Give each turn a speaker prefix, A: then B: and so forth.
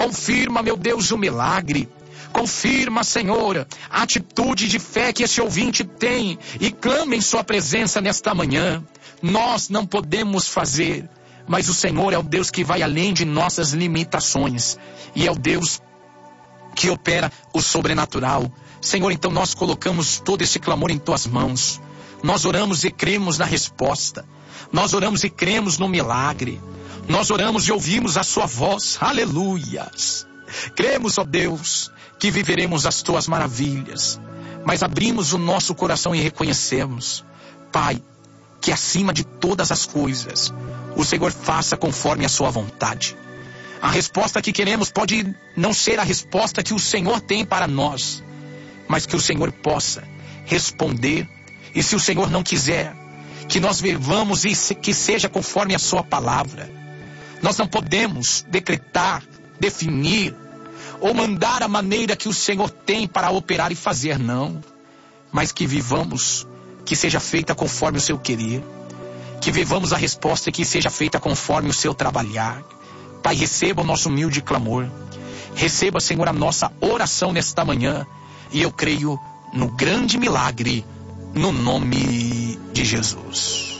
A: Confirma, meu Deus, o milagre. Confirma, Senhor, a atitude de fé que esse ouvinte tem e clama em sua presença nesta manhã. Nós não podemos fazer, mas o Senhor é o Deus que vai além de nossas limitações e é o Deus que opera o sobrenatural. Senhor, então nós colocamos todo esse clamor em tuas mãos. Nós oramos e cremos na resposta. Nós oramos e cremos no milagre. Nós oramos e ouvimos a sua voz. Aleluias. Cremos, ó Deus, que viveremos as tuas maravilhas. Mas abrimos o nosso coração e reconhecemos, Pai, que acima de todas as coisas, o Senhor faça conforme a sua vontade. A resposta que queremos pode não ser a resposta que o Senhor tem para nós, mas que o Senhor possa responder. E se o Senhor não quiser, que nós vivamos e que seja conforme a sua palavra. Nós não podemos decretar, definir ou mandar a maneira que o Senhor tem para operar e fazer, não. Mas que vivamos, que seja feita conforme o seu querer. Que vivamos a resposta e que seja feita conforme o seu trabalhar. Pai, receba o nosso humilde clamor. Receba, Senhor, a nossa oração nesta manhã. E eu creio no grande milagre, no nome de Jesus.